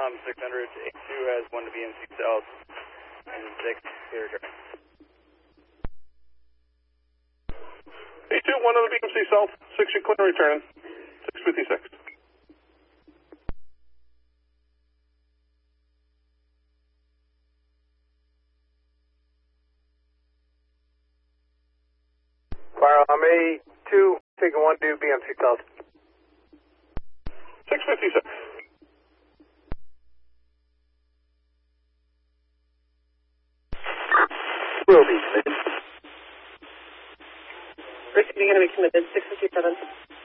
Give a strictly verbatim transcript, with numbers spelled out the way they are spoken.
Um, six hundred, A two has one to B M C South, and six, clear drive. A two, one on the B M C South, six, you clear returning, six fifty-six. Fire on A two, taking one to B M C South. six fifty-six. Will be committed. Receiving enemy committed, six fifty-seven.